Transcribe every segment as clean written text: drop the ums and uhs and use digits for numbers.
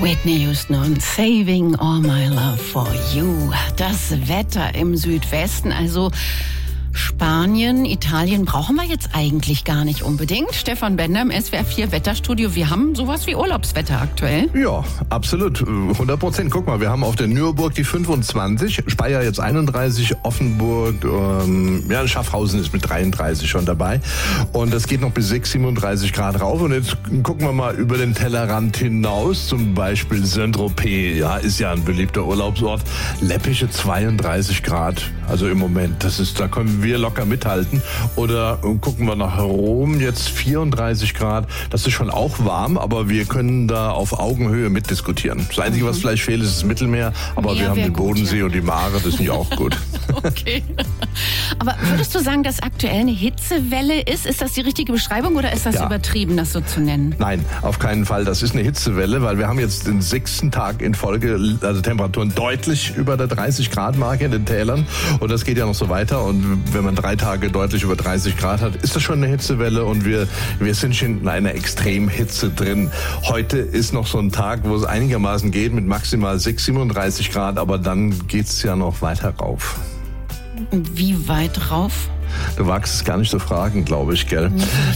Whitney Houston und Saving All My Love for You. Das Wetter im Südwesten, also Spanien, Italien brauchen wir jetzt eigentlich gar nicht unbedingt. Stefan Bender im SWR 4 Wetterstudio. Wir haben sowas wie Urlaubswetter aktuell. Ja, absolut. 100%. Guck mal, wir haben auf der Nürburg die 25, Speyer jetzt 31, Offenburg, Schaffhausen ist mit 33 schon dabei. Und das geht noch bis 37 Grad rauf. Und jetzt gucken wir mal über den Tellerrand hinaus. Zum Beispiel Saint-Tropez, ja, ist ja ein beliebter Urlaubsort. Läppische 32 Grad. Also im Moment, da können wir locker mithalten. Oder gucken wir nach Rom, jetzt 34 Grad. Das ist schon auch warm, aber wir können da auf Augenhöhe mitdiskutieren. Das Einzige, was vielleicht fehlt, ist das Mittelmeer. Aber wir haben den Bodensee und die Mare, das ist nicht auch gut. Okay. Aber würdest du sagen, dass aktuell eine Hitzewelle ist? Ist das die richtige Beschreibung oder ist das übertrieben, das so zu nennen? Nein, auf keinen Fall. Das ist eine Hitzewelle, weil wir haben jetzt den 6. Tag in Folge, also Temperaturen deutlich über der 30-Grad-Marke in den Tälern. Und das geht ja noch so weiter. Und wenn man 3 Tage deutlich über 30 Grad hat, ist das schon eine Hitzewelle. Und wir sind schon in einer Extremhitze drin. Heute ist noch so ein Tag, wo es einigermaßen geht mit maximal 37 Grad. Aber dann geht's ja noch weiter rauf. Wie weit rauf? Du wagst es gar nicht zu fragen, glaube ich, gell?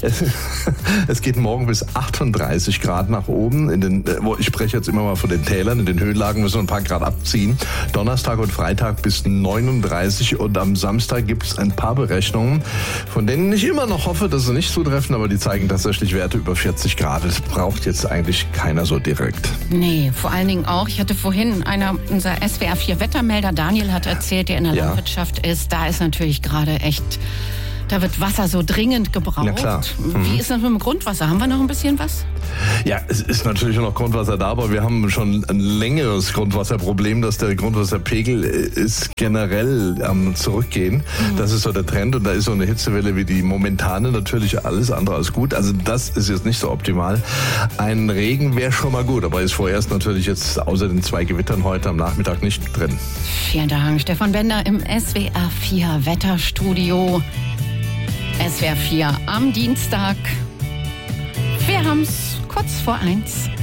Es geht morgen bis 38 Grad nach oben. Ich spreche jetzt immer mal von den Tälern. In den Höhenlagen müssen wir ein paar Grad abziehen. Donnerstag und Freitag bis 39 und am Samstag gibt es ein paar Berechnungen, von denen ich immer noch hoffe, dass sie nicht zutreffen, aber die zeigen tatsächlich Werte über 40 Grad. Das braucht jetzt eigentlich keiner so direkt. Nee, vor allen Dingen auch. Ich hatte vorhin unser SWR 4 Wettermelder, Daniel, hat erzählt, der in der Landwirtschaft ist. Da ist natürlich gerade echt... Da wird Wasser so dringend gebraucht. Na klar. Wie ist das mit dem Grundwasser? Haben wir noch ein bisschen was? Ja, es ist natürlich noch Grundwasser da, aber wir haben schon ein längeres Grundwasserproblem, dass der Grundwasserpegel ist generell am Zurückgehen. Das ist so der Trend und da ist so eine Hitzewelle wie die momentane natürlich alles andere als gut. Also das ist jetzt nicht so optimal. Ein Regen wäre schon mal gut, aber ist vorerst natürlich jetzt außer den 2 Gewittern heute am Nachmittag nicht drin. Vielen Dank, Stefan Bender im SWR 4 Wetterstudio. SWR 4 am Dienstag. Wir haben's kurz vor 1.